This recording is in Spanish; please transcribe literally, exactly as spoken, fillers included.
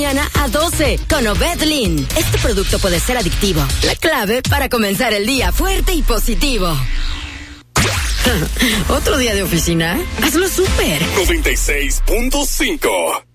mañana a doce con Obedlin. Este producto puede ser adictivo. La clave para comenzar el día fuerte y positivo. ¿Otro día de oficina? Hazlo súper. noventa y seis punto cinco